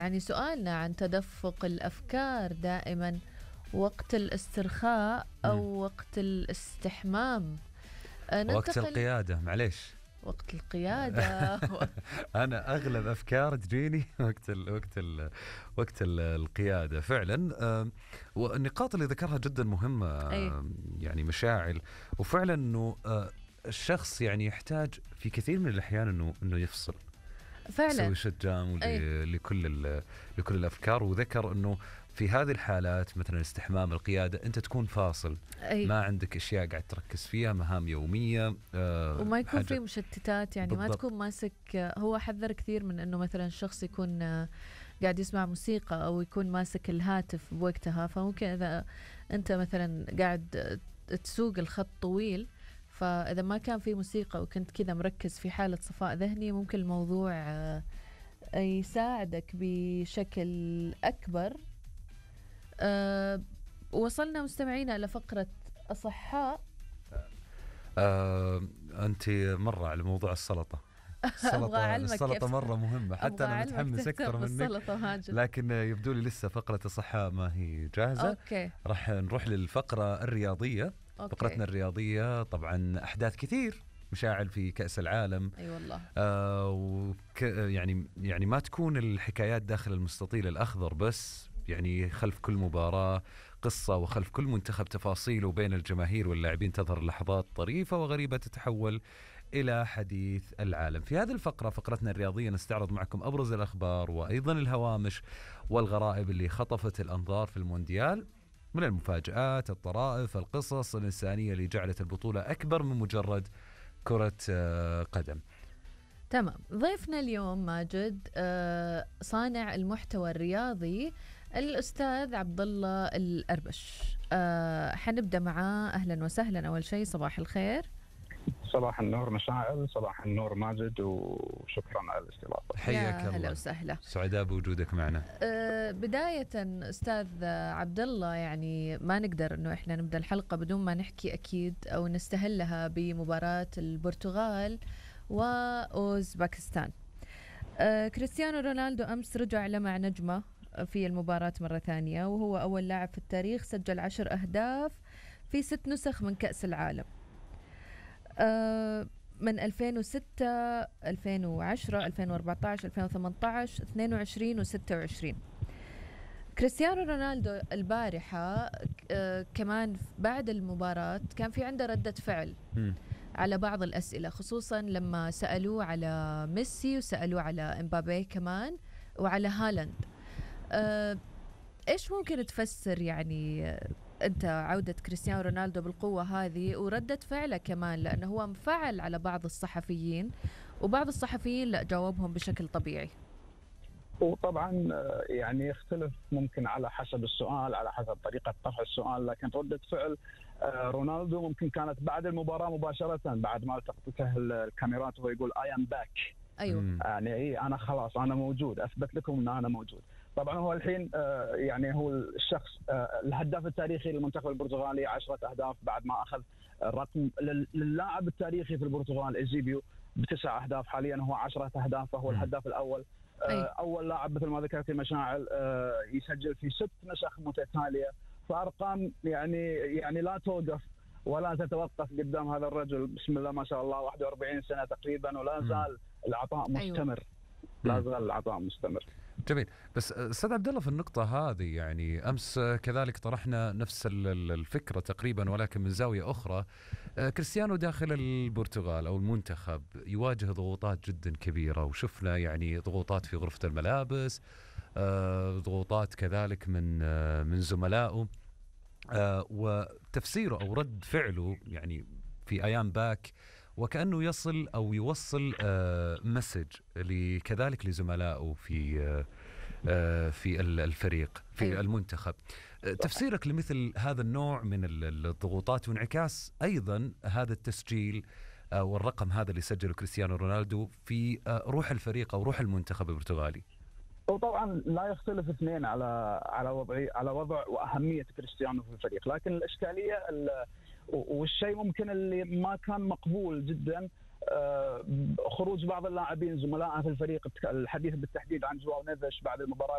يعني سؤالنا عن تدفق الأفكار دائما وقت الاسترخاء أو وقت الاستحمام. وقت القيادة، معليش. وقت القيادة. أنا أغلب أفكار تجيني وقت القيادة فعلا. والنقاط اللي ذكرها جدا مهمة. يعني مشاعل، وفعلا أنه الشخص يعني يحتاج في كثير من الأحيان أنه يفصل فعلا، يسوي شت داون لكل الأفكار. وذكر أنه في هذه الحالات مثلا استحمام القيادة أنت تكون فاصل، ما عندك أشياء قاعد تركز فيها، مهام يومية، وما يكون في مشتتات، يعني بالضبط. ما تكون ماسك. هو حذر كثير من أنه مثلا الشخص يكون قاعد يسمع موسيقى أو يكون ماسك الهاتف بوقتها، فممكن إذا أنت مثلا قاعد تسوق الخط طويل، فإذا ما كان في موسيقى وكنت كذا مركز في حالة صفاء ذهني، ممكن الموضوع يساعدك بشكل أكبر. وصلنا مستمعينا إلى فقرة أصحاء. أنت مرة على موضوع السلطة. السلطة مرة مهمة، حتى أنا متحمس أكثر منك، لكن يبدو لي لسه فقرة الصحة ما هي جاهزة. أوكي. راح نروح للفقرة الرياضية. أوكي. فقرتنا الرياضية طبعا أحداث كثير مشاعل في كأس العالم. أي والله. يعني ما تكون الحكايات داخل المستطيل الأخضر بس، يعني خلف كل مباراة قصة، وخلف كل منتخب تفاصيل، وبين الجماهير واللاعبين تظهر لحظات طريفة وغريبة تتحول إلى حديث العالم. في هذه الفقرة، فقرتنا الرياضية، نستعرض معكم أبرز الأخبار وأيضا الهوامش والغرائب اللي خطفت الأنظار في المونديال، من المفاجآت، الطرائف، القصص الإنسانية اللي جعلت البطولة أكبر من مجرد كرة قدم. تمام. ضيفنا اليوم ماجد، صانع المحتوى الرياضي، الأستاذ عبد الله الأربش. حنبدأ معاه. أهلا وسهلا. أول شيء صباح الخير. صباح النور مشاعل، صباح النور ماجد، وشكرا على الاستضافة. حياك الله. هلا وسهلا، سعداء بوجودك معنا. بداية أستاذ عبد الله، يعني ما نقدر إنه إحنا نبدأ الحلقة بدون ما نحكي أكيد أو نستهلها بمباراة البرتغال وأوزباكستان. كريستيانو رونالدو أمس رجع لمع نجمة في المباراة مرة ثانية، وهو أول لاعب في التاريخ سجل 10 أهداف في 6 نسخ من كأس العالم، من 2006 2010 2014 2018 22 و26. كريستيانو رونالدو البارحة كمان بعد المباراة كان في عنده ردة فعل على بعض الأسئلة، خصوصا لما سألوه على ميسي وسألوه على إمبابي كمان وعلى هالاند. إيش ممكن تفسر يعني أنت عودة كريستيانو رونالدو بالقوة هذه وردة فعله كمان، لأنه هو مفعل على بعض الصحفيين، وبعض الصحفيين لا جاوبهم بشكل طبيعي؟ وطبعا يعني يختلف ممكن على حسب السؤال، على حسب طريقة طرح السؤال، لكن ردة فعل رونالدو ممكن كانت بعد المباراة مباشرة، بعد ما التقطته الكاميرات وهو يقول I am back. أيوه. يعني أنا خلاص أنا موجود، أثبت لكم أن أنا موجود. طبعا هو الحين يعني هو الشخص الهداف التاريخي للمنتخب البرتغالي، 10 أهداف بعد ما أخذ الرقم للاعب التاريخي في البرتغال إيزيبيو ب9 أهداف. حاليا هو 10 أهداف، فهو الهداف الأول. أول لاعب مثل ما ذكرت مشاعل يسجل في 6 نسخ متتالية، فأرقام يعني لا توقف ولا تتوقف قدام هذا الرجل. بسم الله ما شاء الله، 41 سنة تقريبا، ولا زال العطاء مستمر. لا زال العطاء مستمر. جميل. بس أستاذ عبد الله، في النقطة هذه يعني أمس كذلك طرحنا نفس الفكرة تقريبا، ولكن من زاوية أخرى. كريستيانو داخل البرتغال أو المنتخب يواجه ضغوطات جدا كبيرة، وشفنا يعني ضغوطات في غرفة الملابس، ضغوطات كذلك من زملائه، وتفسيره أو رد فعله يعني في أيام باك وكأنه يصل أو يوصل مسج كذلك لزملائه في الفريق في المنتخب. تفسيرك لمثل هذا النوع من الضغوطات، وانعكاس أيضا هذا التسجيل والرقم هذا اللي سجله كريستيانو رونالدو في روح الفريق أو روح المنتخب البرتغالي؟ وطبعا لا يختلف اثنين على وضع وأهمية كريستيانو في الفريق، لكن الإشكالية والشيء ممكن اللي ما كان مقبول جدا خروج بعض اللاعبين زملائه في الفريق. الحديث بالتحديد عن جواو نيفيش بعد المباراة